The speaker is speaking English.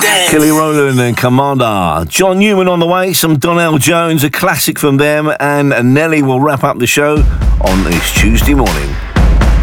Kelly Rowland and Commander. John Newman on the way, some Donnell Jones, a classic from them, and Nelly will wrap up the show on this Tuesday morning.